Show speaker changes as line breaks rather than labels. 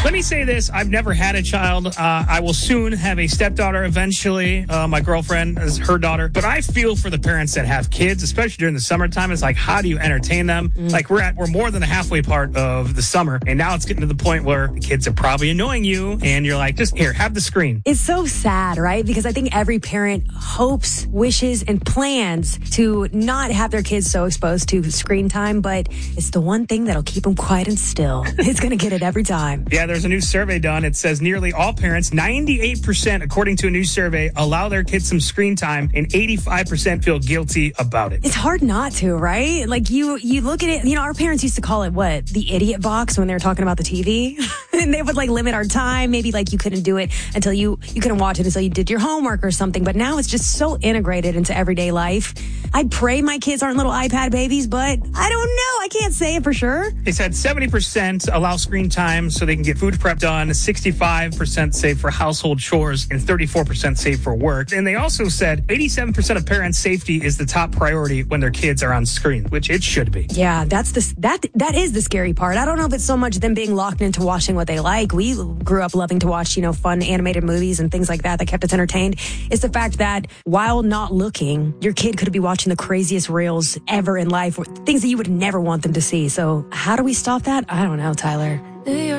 Let me say this. I've never had a child. I will soon have a stepdaughter eventually. My girlfriend is her daughter. But I feel for the parents that have kids, especially during the summertime. It's like, how do you entertain them? Like, we're more than the halfway part of the summer. And now it's getting to the point where the kids are probably annoying you. And you're like, just here, have the screen.
It's so sad, right? Because I think every parent hopes, wishes, and plans to not have their kids so exposed to screen time. But it's the one thing that'll keep them quiet and still. It's going to get it every time.
Yeah, there's a new survey done. It says nearly all parents, 98%, according to a new survey, allow their kids some screen time, and 85% feel guilty about it.
It's hard not to, right? Like you look at it, our parents used to call it what? The idiot box when they were talking about the TV. And they would limit our time. Maybe you couldn't do it until you couldn't watch it until you did your homework or something. But now it's just so integrated into everyday life. I pray my kids aren't little iPad babies, but I don't know. I can't say it for sure.
They said 70% allow screen time so they can get food prep done, 65% save for household chores, and 34% save for work. And they also said 87% of parents' safety is the top priority when their kids are on screen, which it should be.
Yeah, that is the scary part. I don't know if it's so much them being locked into watching what they like. We grew up loving to watch, fun animated movies and things like that kept us entertained. It's the fact that while not looking, your kid could be watching the craziest reels ever in life, or things that you would never want them to see. So how do we stop that? I don't know, Tyler.